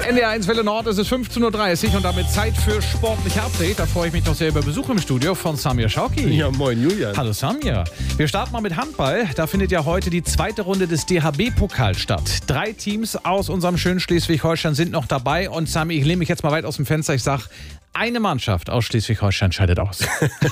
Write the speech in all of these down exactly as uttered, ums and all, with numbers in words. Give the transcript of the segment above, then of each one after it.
N D R eins Welle Nord, es ist fünfzehn Uhr dreißig und damit Zeit für sportliche Update. Da freue ich mich doch sehr über Besuch im Studio von Samir Schauki. Ja, moin Julian. Hallo Samir. Wir starten mal mit Handball. Da findet ja heute die zweite Runde des D H B-Pokals statt. Drei Teams aus unserem schönen Schleswig-Holstein sind noch dabei. Und Samir, ich lehne mich jetzt mal weit aus dem Fenster. Ich sage, eine Mannschaft aus Schleswig-Holstein scheidet aus.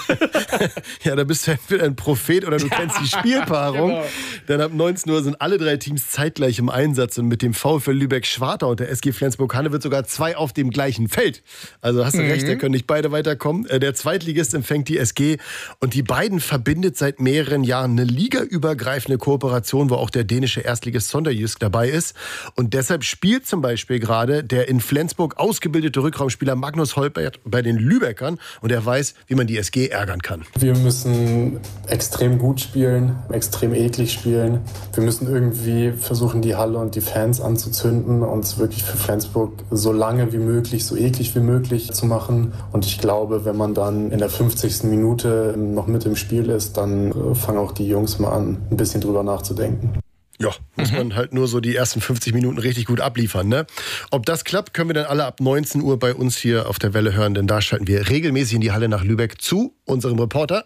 Ja, da bist du entweder ein Prophet oder du kennst die Spielpaarung. Genau. Dann ab neunzehn Uhr sind alle drei Teams zeitgleich im Einsatz. Und mit dem VfL Lübeck-Schwartau und der S G Flensburg-Handewitt sogar zwei auf dem gleichen Feld. Also hast du mhm. recht, da können nicht beide weiterkommen. Der Zweitligist empfängt die S G. Und die beiden verbindet seit mehreren Jahren eine ligaübergreifende Kooperation, wo auch der dänische Erstligist Sonderjysk dabei ist. Und deshalb spielt zum Beispiel gerade der in Flensburg ausgebildete Rückraumspieler Magnus Holpert bei den Lübeckern. Und er weiß, wie man die S G ärgern kann. Wir müssen extrem gut spielen, extrem eklig spielen. Wir müssen irgendwie versuchen, die Halle und die Fans anzuzünden und es wirklich für Flensburg so lange wie möglich, so eklig wie möglich zu machen. Und ich glaube, wenn man dann in der fünfzigsten Minute noch mit im Spiel ist, dann äh, fangen auch die Jungs mal an, ein bisschen drüber nachzudenken. Ja, muss mhm. man halt nur so die ersten fünfzig Minuten richtig gut abliefern, ne? Ob das klappt, können wir dann alle ab neunzehn Uhr bei uns hier auf der Welle hören, denn da schalten wir regelmäßig in die Halle nach Lübeck zu unserem Reporter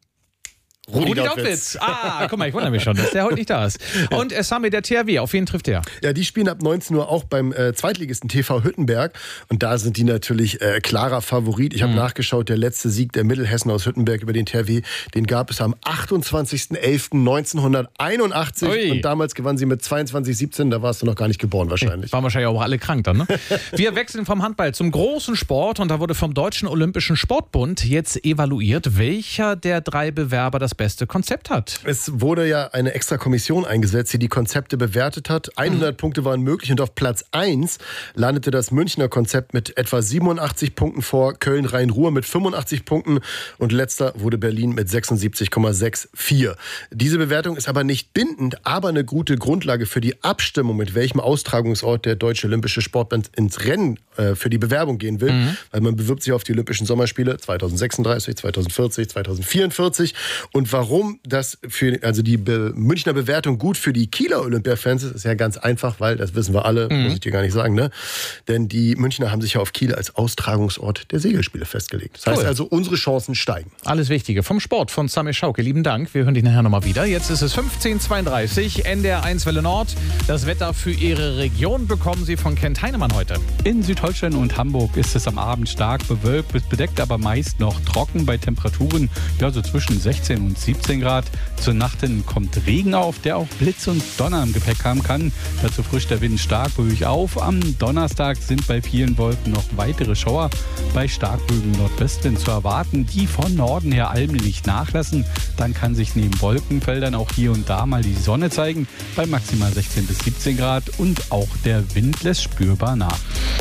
Rudi, Rudi Dautwitz. Ah, guck mal, ich wundere mich schon, dass der heute nicht da ist. Und äh, Sami, der T H W, auf wen trifft der? Ja, die spielen ab neunzehn Uhr auch beim äh, Zweitligisten T V Hüttenberg. Und da sind die natürlich äh, klarer Favorit. Ich habe mhm. nachgeschaut, der letzte Sieg der Mittelhessen aus Hüttenberg über den T H W, den gab es am achtundzwanzigsten elften neunzehnhunderteinundachtzig. Ui. Und damals gewannen sie mit zweiundzwanzig siebzehn. Da warst du noch gar nicht geboren wahrscheinlich. Waren wahrscheinlich auch alle krank dann, ne? Wir wechseln vom Handball zum großen Sport. Und da wurde vom Deutschen Olympischen Sportbund jetzt evaluiert, welcher der drei Bewerber das beste Konzept hat. Es wurde ja eine extra Kommission eingesetzt, die die Konzepte bewertet hat. hundert mhm. Punkte waren möglich und auf Platz eins landete das Münchner Konzept mit etwa siebenundachtzig Punkten vor Köln-Rhein-Ruhr mit fünfundachtzig Punkten und letzter wurde Berlin mit sechsundsiebzig Komma vierundsechzig. Diese Bewertung ist aber nicht bindend, aber eine gute Grundlage für die Abstimmung, mit welchem Austragungsort der Deutsche Olympische Sportbund ins Rennen äh, für die Bewerbung gehen will. Mhm. Weil man bewirbt sich auf die Olympischen Sommerspiele zweitausendsechsunddreißig, zweitausendvierzig, zweitausendvierundvierzig. Und warum das für also die Be- Münchner Bewertung gut für die Kieler Olympia-Fans ist, ist ja ganz einfach, weil, das wissen wir alle, mhm. muss ich dir gar nicht sagen, ne? Denn die Münchner haben sich ja auf Kiel als Austragungsort der Segelspiele festgelegt. Das heißt cool. also, unsere Chancen steigen. Alles Wichtige vom Sport von Samir Schauki. Lieben Dank. Wir hören dich nachher nochmal wieder. Jetzt ist es fünfzehn Uhr zweiunddreißig, N D R eins Welle Nord. Das Wetter für Ihre Region bekommen Sie von Kent Heinemann heute. In Südholstein und Hamburg ist es am Abend stark bewölkt, bis bedeckt, aber meist noch trocken bei Temperaturen ja so zwischen sechzehn und siebzehn Grad. Zur Nacht hin kommt Regen auf, der auch Blitz und Donner im Gepäck haben kann. Dazu frischt der Wind stark böig auf. Am Donnerstag sind bei vielen Wolken noch weitere Schauer bei starkböigem Nordwestwind zu erwarten, die von Norden her allmählich nachlassen. Dann kann sich neben Wolkenfeldern auch hier und da mal die Sonne zeigen, bei maximal sechzehn bis siebzehn Grad und auch der Wind lässt spürbar nach.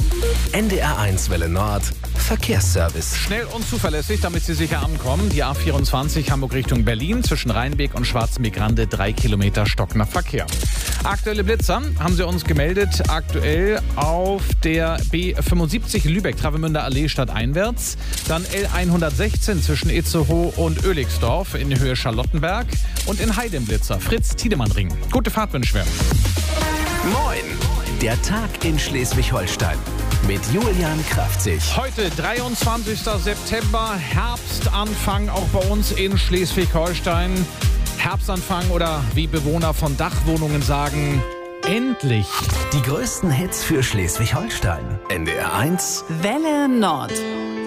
N D R eins Welle Nord, Verkehrsservice. Schnell und zuverlässig, damit Sie sicher ankommen. Die A vierundzwanzig Hamburg Richtung Berlin zwischen Rheinbeek und Schwarzenbeek-Grande drei Kilometer stockender Verkehr. Aktuelle Blitzer haben Sie uns gemeldet. Aktuell auf der B fünfundsiebzig Lübeck-Travemünder Allee stadteinwärts. Dann L hundertsechzehn zwischen Itzehoe und Oelixdorf in Höhe Charlottenberg. Und in Heidenblitzer Fritz-Tiedemann-Ring. Gute Fahrt wünschen wir. Moin! Der Tag in Schleswig-Holstein mit Julian Kraftzig. Heute dreiundzwanzigster September, Herbstanfang auch bei uns in Schleswig-Holstein. Herbstanfang oder wie Bewohner von Dachwohnungen sagen, endlich. Die größten Hits für Schleswig-Holstein. N D R eins Welle Nord.